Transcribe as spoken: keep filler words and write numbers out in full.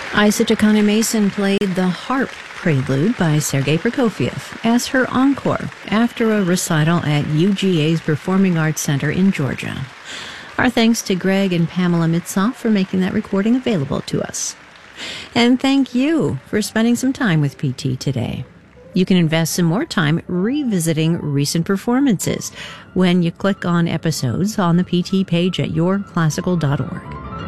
Isa Takane Mason played the harp prelude by Sergei Prokofiev as her encore after a recital at U G A's Performing Arts Center in Georgia. Our thanks to Greg and Pamela Mitsoff for making that recording available to us. And thank you for spending some time with P T today. You can invest some more time revisiting recent performances when you click on episodes on the P T page at your classical dot org.